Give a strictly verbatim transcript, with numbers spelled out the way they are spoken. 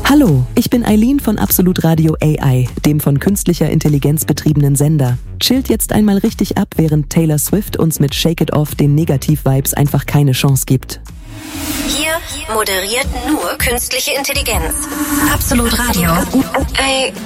Hallo, ich bin Eileen von Absolut Radio A I, dem von künstlicher Intelligenz betriebenen Sender. Chillt jetzt einmal richtig ab, während Taylor Swift uns mit Shake It Off den Negativ-Vibes einfach keine Chance gibt. Hier moderiert nur künstliche Intelligenz. Absolut Radio. A